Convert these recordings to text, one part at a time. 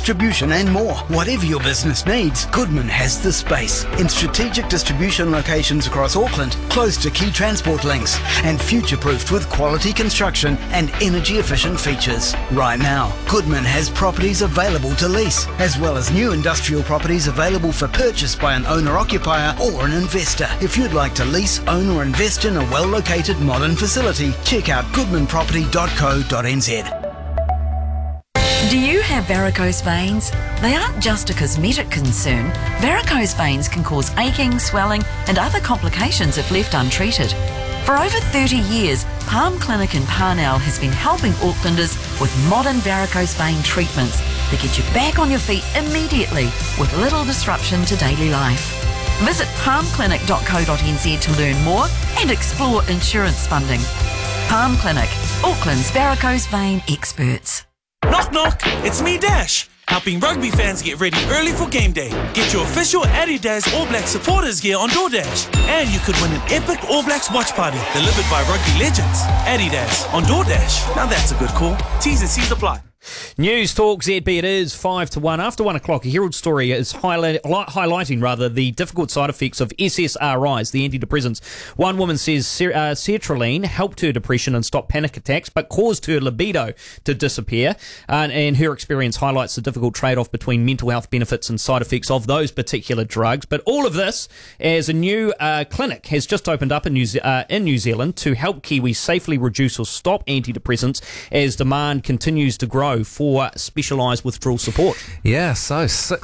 distribution and more. Whatever your business needs, Goodman has the space. In strategic distribution locations across Auckland, close to key transport links, and future-proofed with quality construction and energy-efficient features. Right now, Goodman has properties available to lease, as well as new industrial properties available for purchase by an owner-occupier or an investor. If you'd like to lease, own or invest in a well-located modern facility, check out goodmanproperty.co.nz. Do you have varicose veins? They aren't just a cosmetic concern. Varicose veins can cause aching, swelling and other complications if left untreated. For over 30 years, Palm Clinic in Parnell has been helping Aucklanders with modern varicose vein treatments that get you back on your feet immediately with little disruption to daily life. Visit palmclinic.co.nz to learn more and explore insurance funding. Palm Clinic, Auckland's varicose vein experts. Knock knock, it's me Dash, helping rugby fans get ready early for game day. Get your official Adidas All Blacks supporters gear on DoorDash. And you could win an epic All Blacks watch party delivered by rugby legends. Adidas on DoorDash. Now that's a good call. T's and C's apply. News Talk ZB, it is 5 to 1. After 1 o'clock, a Herald story is highlighting the difficult side effects of SSRIs, the antidepressants. One woman says sertraline helped her depression and stopped panic attacks, but caused her libido to disappear. And her experience highlights the difficult trade-off between mental health benefits and side effects of those particular drugs. But all of this as a new clinic has just opened up in New Zealand to help Kiwis safely reduce or stop antidepressants as demand continues to grow for specialised withdrawal support. Yeah, so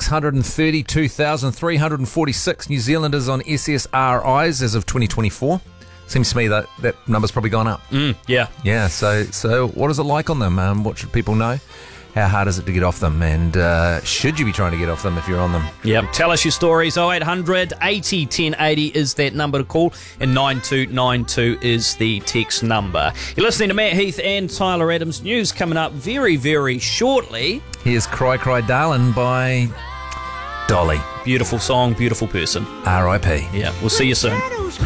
632,346 New Zealanders on SSRIs as of 2024. Seems to me that number's probably gone up. Yeah. Yeah, so what is it like on them? What should people know? How hard is it to get off them? And should you be trying to get off them if you're on them? Yep. Tell us your stories. 0800 80 1080 is that number to call, and 9292 is the text number. You're listening to Matt Heath and Tyler Adams. News coming up very, very shortly. Here's Cry Cry Darlin' by Dolly. Beautiful song, beautiful person. R.I.P. Yeah, we'll see you soon.